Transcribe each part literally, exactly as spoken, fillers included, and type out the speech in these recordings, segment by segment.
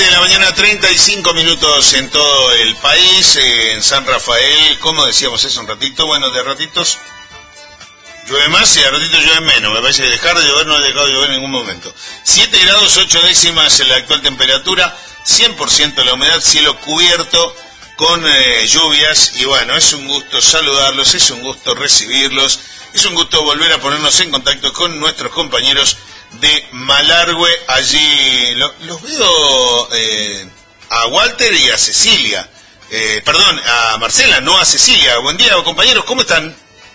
siete de la mañana, treinta y cinco minutos en todo el país, en San Rafael. ¿Cómo decíamos eso un ratito? Bueno, de ratitos llueve más y de ratitos llueve menos. Me parece que dejar de llover no ha dejado de llover en ningún momento. siete grados, ocho décimas en la actual temperatura, cien por ciento la humedad, cielo cubierto con eh, lluvias. Y bueno, es un gusto saludarlos, es un gusto recibirlos, es un gusto volver a ponernos en contacto con nuestros compañeros de Malargüe. Allí lo, los veo eh, a Walter y a Cecilia, eh, perdón, a Marcela, no a Cecilia. Buen día, compañeros, ¿cómo están?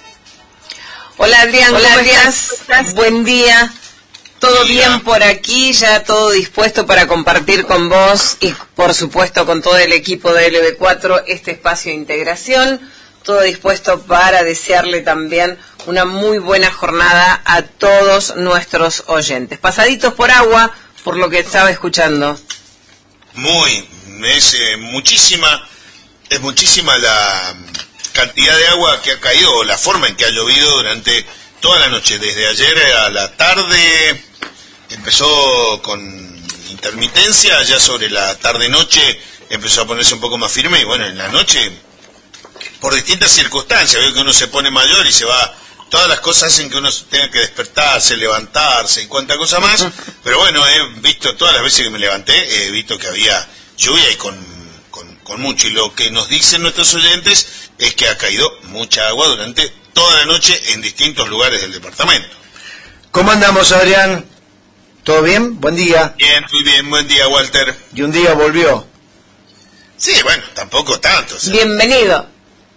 Hola Adrián, Hola, ¿cómo estás? estás? Buen día, todo día. Bien por aquí, ya todo dispuesto para compartir con vos y por supuesto con todo el equipo de L B cuatro este espacio de integración, todo dispuesto para desearle también una muy buena jornada a todos nuestros oyentes. Pasaditos por agua, por lo que estaba escuchando. Muy, es eh, muchísima, es muchísima la cantidad de agua que ha caído, la forma en que ha llovido durante toda la noche, desde ayer a la tarde. Empezó con intermitencia, ya sobre la tarde-noche empezó a ponerse un poco más firme, y bueno, en la noche, por distintas circunstancias, veo que uno se pone mayor y se va. Todas las cosas hacen que uno tenga que despertarse, levantarse y cuánta cosa más. Pero bueno, he visto, todas las veces que me levanté, he visto que había lluvia y con, con, con mucho. Y lo que nos dicen nuestros oyentes es que ha caído mucha agua durante toda la noche en distintos lugares del departamento. ¿Cómo andamos, Adrián? ¿Todo bien? Buen día. Bien, muy bien. Buen día, Walter. ¿Y un día volvió? Sí, bueno, tampoco tanto. O sea, bienvenido.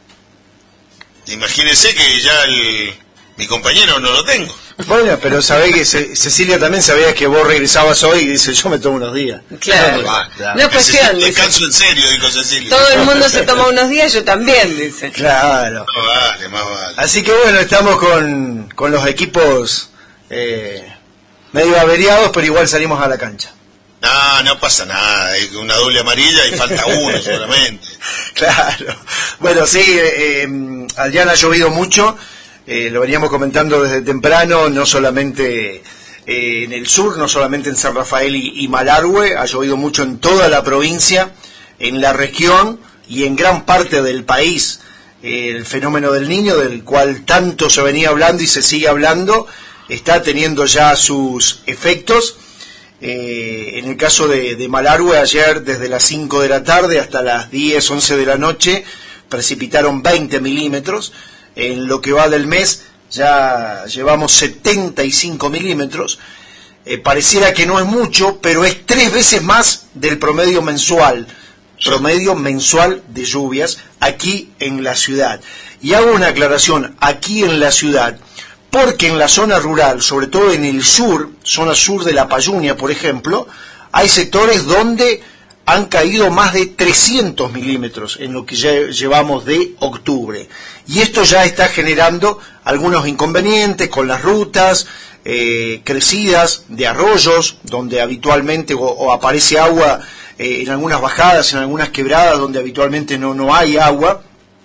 Imagínese que ya el, mi compañero no lo tengo. Bueno, pero sabés que Ce- Cecilia también sabía que vos regresabas hoy y dice, yo me tomo unos días. Claro, claro, claro. No es cuestión. Descanso en serio, dijo Cecilia. Todo el mundo se toma unos días, yo también, dice. Claro. No vale, más vale. Así que bueno, estamos con, con los equipos eh, medio averiados, pero igual salimos a la cancha. No, no pasa nada, es una doble amarilla y falta uno solamente. Claro. Bueno, sí, eh, eh, Adrián, ha llovido mucho, eh, lo veníamos comentando desde temprano, no solamente eh, en el sur, no solamente en San Rafael y, y Malargüe, ha llovido mucho en toda la provincia, en la región y en gran parte del país. Eh, el fenómeno del Niño, del cual tanto se venía hablando y se sigue hablando, está teniendo ya sus efectos. Eh, en el caso de, de Malargüe, ayer desde las cinco de la tarde hasta las diez, once de la noche precipitaron veinte milímetros. En lo que va del mes ya llevamos setenta y cinco milímetros. Eh, pareciera que no es mucho, pero es tres veces más del promedio mensual, promedio mensual de lluvias aquí en la ciudad. Y hago una aclaración, aquí en la ciudad, porque en la zona rural, sobre todo en el sur, zona sur de La Payunia, por ejemplo, hay sectores donde han caído más de trescientos milímetros en lo que ya llevamos de octubre. Y esto ya está generando algunos inconvenientes con las rutas, eh, crecidas de arroyos, donde habitualmente o, o aparece agua eh, en algunas bajadas, en algunas quebradas, donde habitualmente no, no hay agua,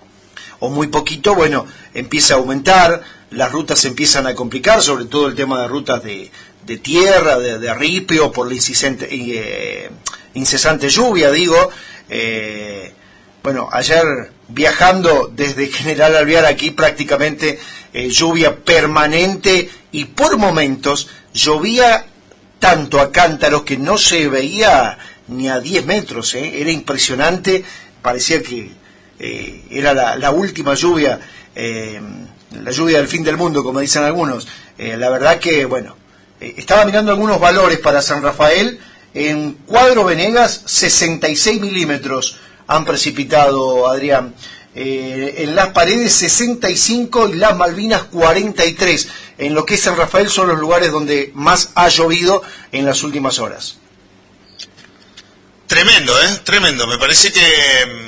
o muy poquito, bueno, empieza a aumentar. Las rutas se empiezan a complicar, sobre todo el tema de rutas de, de tierra, de, de ripio, por la incesante, eh, incesante lluvia, digo. Eh, bueno, ayer viajando desde General Alvear aquí prácticamente eh, lluvia permanente y por momentos llovía tanto a cántaros que no se veía ni a diez metros, eh, era impresionante, parecía que eh, era la, la última lluvia, eh, la lluvia del fin del mundo, como dicen algunos. Eh, la verdad que, bueno, eh, estaba mirando algunos valores para San Rafael. En Cuadro Venegas, sesenta y seis milímetros han precipitado, Adrián. Eh, en Las Paredes, sesenta y cinco, y Las Malvinas, cuarenta y tres. En lo que es San Rafael son los lugares donde más ha llovido en las últimas horas. Tremendo, ¿eh? Tremendo. Me parece que